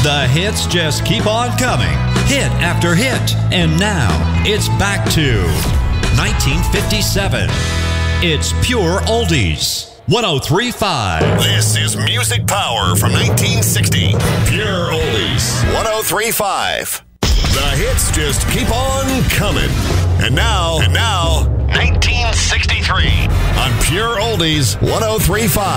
The hits just keep on coming, hit after hit. And now, it's back to 1957. It's Pure Oldies. 103.5. This is Music Power from 1960. Pure Oldies. 103.5. The hits just keep on coming. And now, 1963 on Pure Oldies 103.5.